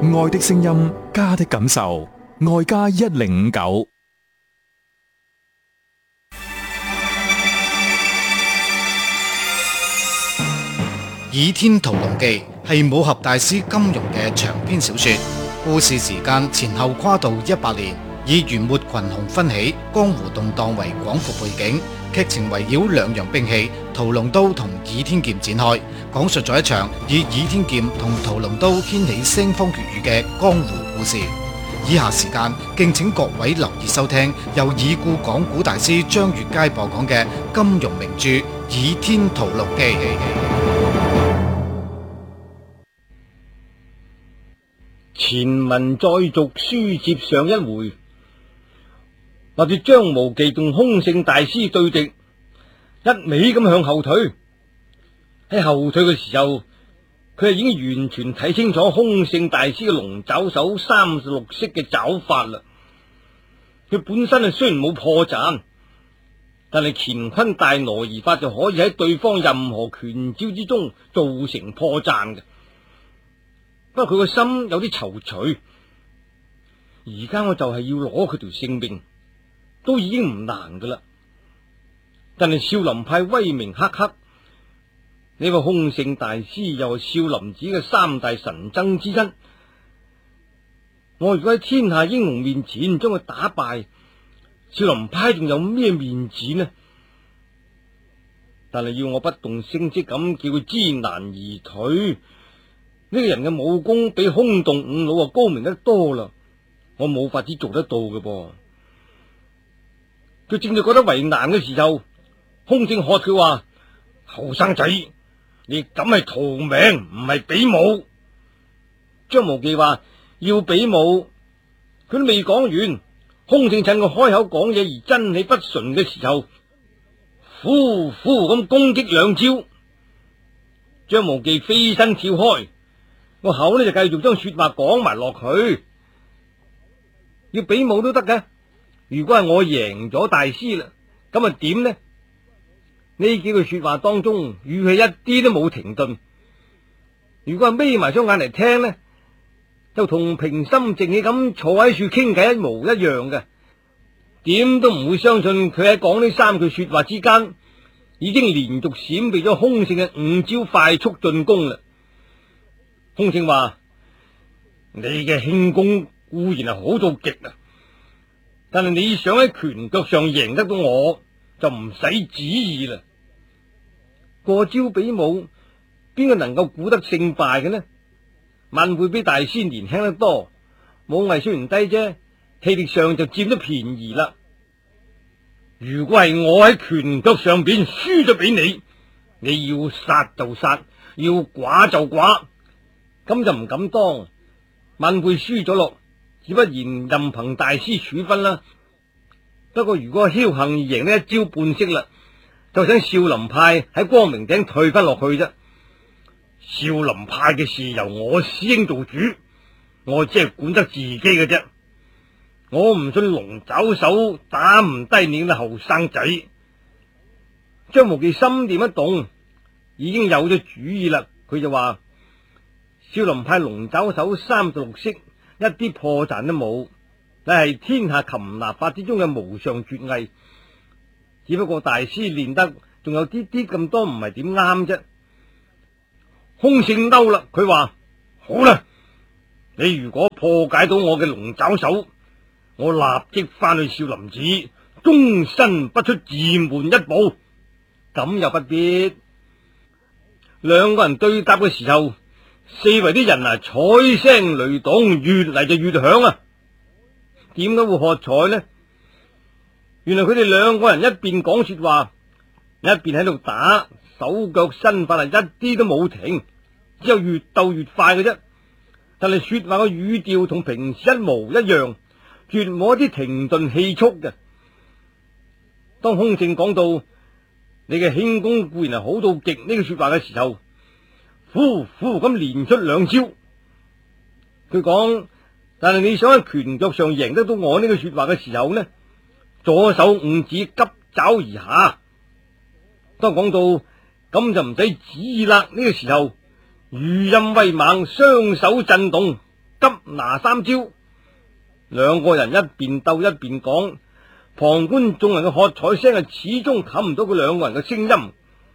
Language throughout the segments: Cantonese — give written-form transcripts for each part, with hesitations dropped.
愛的聲音，家的感受，愛家1059。 《倚天屠龍記》係武俠大師金庸嘅長篇小說，故事時間前後跨度100年，以元末群雄紛起、江湖動盪為廣闊背景，劇情圍繞兩樣兵器屠龍刀同倚天劍展開，講述咗一場以倚天劍同屠龍刀掀起腥風血雨嘅江湖故事。以下時間敬請各位留意收聽由已故講古大師張月佳播講嘅金庸名著《倚天屠龍記》。 前文再續，書接上一回，話住張無忌同空性大師對敵，一味咁向後退。喺後退嘅時候，佢係已經完全睇清楚空性大師嘅龍爪手36式嘅爪法啦。佢本身係雖然冇破綻，但係乾坤大挪移法就可以喺對方任何拳招之中造成破綻嘅。不過佢個心有啲躊躇，而家我就係要攞佢條性命，都已經唔難噶啦。但係少林派威名赫赫，呢個空性大師又係少林寺嘅3大神僧之一，我如果喺天下英雄面前將佢打敗，少林派仲有咩面子呢？但係要我不動聲色咁叫佢知難而退，呢個人嘅武功比空洞五老啊高明得多啦，我冇法子做得到嘅噃。佢正在覺得為難嘅時候，空性喝佢話：後生仔，你咁係逃命，唔係比武。張無忌話要比武，佢都未講完，空性趁佢開口講嘢而真氣不純嘅時候，呼呼咁攻擊兩招。張無忌飛身跳開，個口呢就繼續將說話講埋落去。要比武都得嘅，如果係我贏咗大師啦，咁啊點呢？呢幾句說話當中語氣一啲都冇停頓。如果係眯埋雙眼嚟聽呢，就同平心靜氣咁坐喺處傾偈一模一樣嘅，點都唔會相信佢喺講呢3句說話之間已經連續閃避咗空性嘅5招快速進攻啦。空性話：你嘅輕功固然係好到極啊，但係你想喺拳腳上贏得到我，就唔使旨意啦。過招比武，邊個能夠估得勝敗嘅呢？萬會比大師年輕得多，武藝雖然低啫，氣力上就佔咗便宜啦。如果係我喺拳腳上邊輸咗俾你，你要殺就殺，要剮就剮，咁就唔敢當。萬會輸咗落，只不然任憑大師處分啦。不過如果僥倖贏呢一招半式啦，就想少林派喺光明頂退翻落去啫。少林派嘅事由我師兄做主，我只係管得自己嘅啫。我唔信龍爪手打唔低你啲後生仔。張無忌心念一動，已經有咗主意啦。佢就話：少林派龍爪手36式一啲破綻都冇，乃係天下擒拿法之中嘅無上絕藝。只不過大師練得仲有啲啲咁多，唔係點啱啫。空性嬲啦，佢話：好啦，你如果破解到我嘅龍爪手，我立即翻去少林寺，終身不出寺門一步。咁又不必。兩個人對答嘅時候，四圍啲人啊，彩聲雷動，越嚟就越響啊！點解會喝彩呢？原來佢哋兩個人一邊講說話，一邊喺度打，手腳身法係一啲都冇停，只有越鬥越快嘅啫。但係說話嘅語調同平時一模一樣，絕冇一啲停頓氣促嘅。當空性講到你嘅輕功固然係好到極呢句說話嘅時候，呼呼咁連出2招。佢講：但係你想喺拳腳上贏得到我呢句說話嘅時候呢，左手5指急爪而下。當講到咁就唔使旨意啦，呢個時候語音威猛，雙手震動，急急拿三招。兩個人一邊鬥一邊講，旁觀眾人嘅喝彩聲始終冚唔到佢兩個人嘅聲音。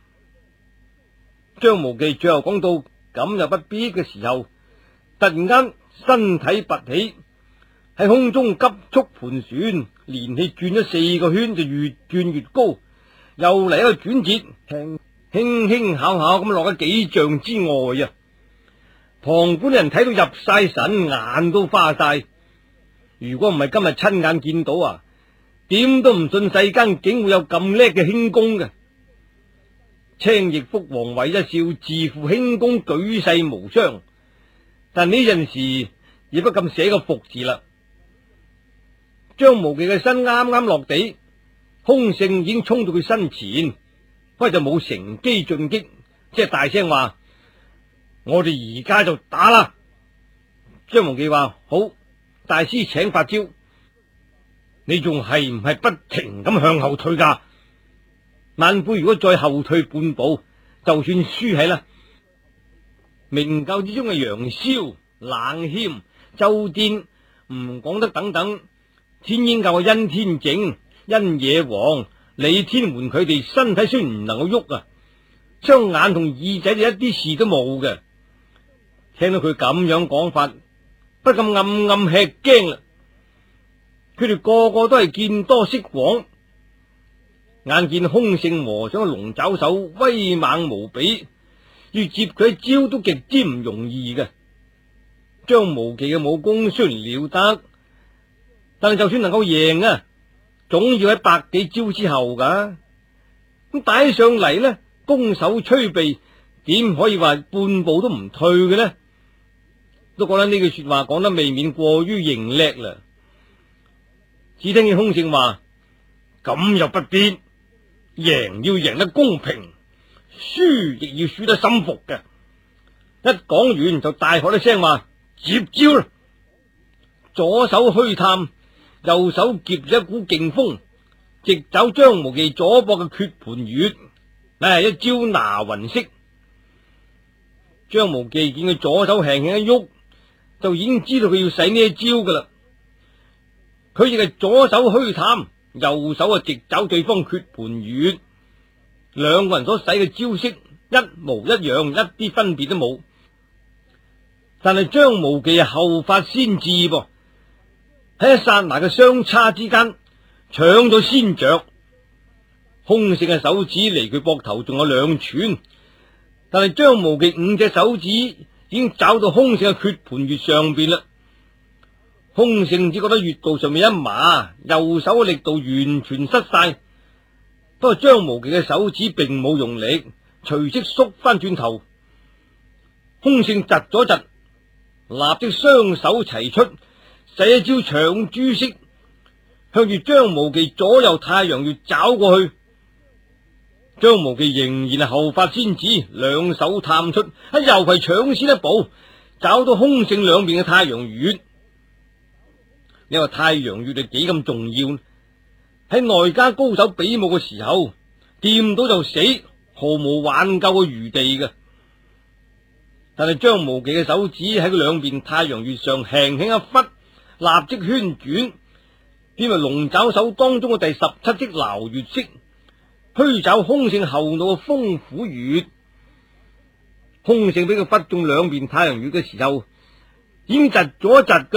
張無忌最後講到咁又不必嘅時候，突然間身體拔起，喺空中急速盤旋，連氣轉咗4個圈，就越轉越高，又嚟一個轉折，輕輕巧巧咁落咗幾丈之外啊！旁觀人睇到入晒神，眼都花晒。如果唔係今日親眼見到啊，點都唔信世間竟會有咁叻嘅輕功嘅。青翼福王為一笑，自負輕功舉世無雙，但呢陣時亦不禁寫個服字啦。張無忌嘅身啱啱落地，空勝已經衝到佢身前，不過就冇乘機進擊，即係大聲話：我哋而家就打啦！張無忌話：好，大師請發招。你仲係唔係不停咁向後退噶？萬輩如果再後退半步，就算輸喺啦。明教之中嘅楊逍、冷謙、周顛、吳廣德等等，天鷹教嘅殷天正、殷野王、李天門，佢哋身體雖然唔能夠喐啊，雙眼同耳仔就一啲事都冇嘅。聽到佢咁樣講法，不禁暗暗吃驚啦。佢哋個個都係見多識廣，眼見空性和尚嘅龍爪手威猛無比，要接佢一招都極之唔容易嘅。張無忌嘅武功雖然了得，但係就算能夠贏啊，總要喺百幾招之後噶。咁打起上嚟呢，攻守趨避，點可以話半步都唔退嘅呢？都覺得呢句說話講得未免過於認叻啦。只聽見空勝話：咁又不必，贏要贏得公平，輸亦要輸得心服嘅。一講完就大喝一聲話：接招啦！左手虛探，右手夾住一股勁風，直走張無忌左膊嘅缺盤穴，乃係一招拿雲式。張無忌見佢左手輕輕一喐，就已經知道佢要使呢一招噶啦。佢亦係左手虛探，右手啊直找對方缺盤穴，兩個人所使嘅招式一模一樣，一啲分別都冇。但係張無忌係後發先至噃，喺一剎那嘅相差之間搶咗先着。空勝嘅手指離佢膊頭仲有2寸，但係張無忌5隻手指已經找到空勝嘅缺盤穴上邊啦。空勝只覺得穴道上面一麻，右手嘅力度完全失晒。不過張無忌嘅手指並冇用力，隨即縮翻轉頭。空勝窒咗窒，立即雙手齊出，使一招長珠式，向住張無忌左右太陽穴找過去。張無忌仍然係後發先至，兩手探出，又係搶先一步，找到空勝兩邊嘅太陽穴。你話太陽穴係幾咁重要呢？喺內家高手比武嘅時候，掂到就死，毫無挽救嘅餘地嘅。但係張無忌嘅手指喺佢兩邊太陽穴上輕輕一忽，立即圈轉，變為龍爪手當中嘅第17式撈穴式，虛找空勝後腦嘅風虎穴。空勝俾佢忽中兩邊太陽穴嘅時候，已經窒咗一窒噶。